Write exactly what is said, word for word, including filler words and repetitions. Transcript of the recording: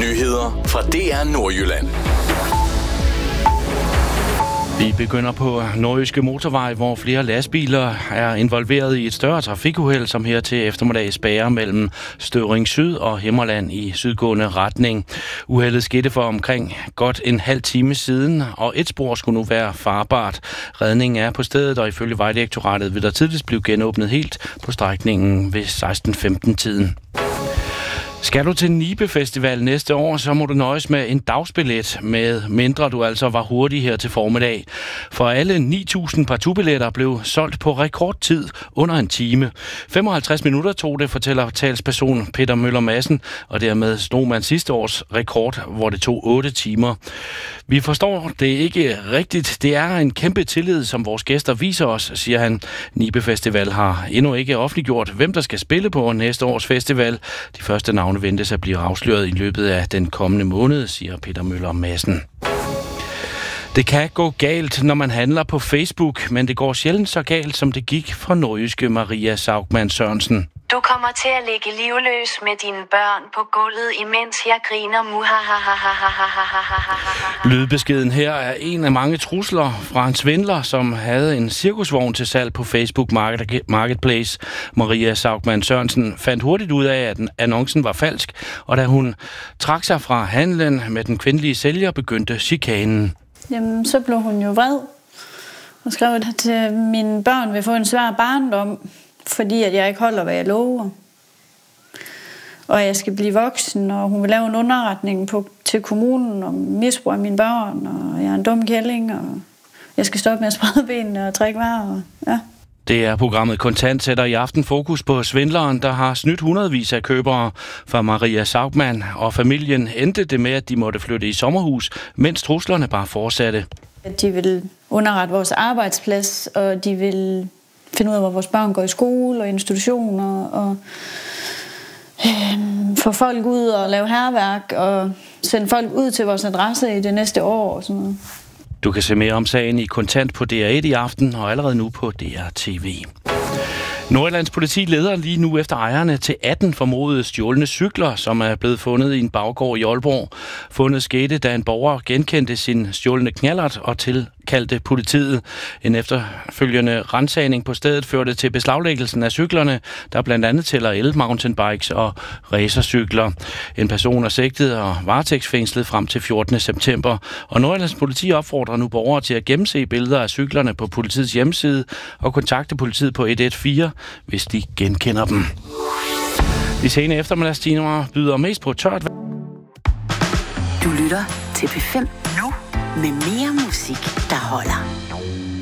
Nyheder fra D R Nordjylland. Vi begynder på Nordjyske Motorvej, hvor flere lastbiler er involveret i et større trafikuheld, som her til eftermiddag spærrer mellem Støvring Syd og Himmerland i sydgående retning. Uheldet skete for omkring godt en halv time siden, og et spor skulle nu være farbart. Redningen er på stedet, og ifølge Vejdirektoratet vil der tidligst blive genåbnet helt på strækningen ved seksten femten-tiden. Skal du til Nibe Festival næste år, så må du nøjes med en dagsbillet, med mindre du altså var hurtig her til formiddag. For alle ni tusind partubilletter blev solgt på rekordtid under en time. femoghalvtreds minutter tog det, fortæller talsperson Peter Møller Madsen, og dermed slog man sidste års rekord, hvor det tog otte timer. Vi forstår det ikke rigtigt. Det er en kæmpe tillid, som vores gæster viser os, siger han. Nibe Festival har endnu ikke offentliggjort, hvem der skal spille på næste års festival. De første navne ventes at blive afsløret i løbet af den kommende måned, siger Peter Møller Madsen. Det kan gå galt, når man handler på Facebook, men det går sjældent så galt, som det gik for nordjyske Maria Saugmann Sørensen. Du kommer til at ligge livløs med dine børn på gulvet, imens jeg griner muhahahahahahahahahaha. Lydbeskeden her er en af mange trusler fra en svindler, som havde en cirkusvogn til salg på Facebook Marketplace. Maria Saugmann Sørensen fandt hurtigt ud af, at annoncen var falsk, og da hun trak sig fra handlen med den kvindelige sælger, begyndte chikanen. Jamen, så blev hun jo vred og skrev, at mine børn vil få en svær barndom, fordi at jeg ikke holder, hvad jeg lover. Og jeg skal blive voksen, og hun vil lave en underretning på, til kommunen om misbrug af mine børn, og jeg er en dum kælling, og jeg skal stoppe med at sprede benene og trække varer. Og, ja. Det er programmet Kontant sætter i aften fokus på svindleren, der har snydt hundredvis af købere. For Maria Saugmann og familien endte det med, at de måtte flytte i sommerhus, mens truslerne bare fortsatte. De vil underrette vores arbejdsplads, og de vil finde ud af, hvor vores børn går i skole og institutioner, og øh, få folk ud og lave hærværk, og sende folk ud til vores adresse i det næste år og sådan noget. Du kan se mere om sagen i Kontant på D R et i aften, og allerede nu på D R T V. Nordjyllands politi leder lige nu efter ejerne til atten formodede stjålne cykler, som er blevet fundet i en baggård i Aalborg. Fundet skete, da en borger genkendte sin stjålne knallert og tilkaldte politiet. En efterfølgende ransagning på stedet førte til beslaglæggelsen af cyklerne, der blandt andet tæller el-mountainbikes og racercykler. En person er sigtet og varetægtsfængslet frem til fjortende september. Og Nordjyllands politi opfordrer nu borgere til at gennemse billeder af cyklerne på politiets hjemmeside og kontakte politiet på et et fire, hvis de genkender dem. De sene eftermiddagstimer byder mest på tørt. Du lytter til P fem nu med mere musik, der holder.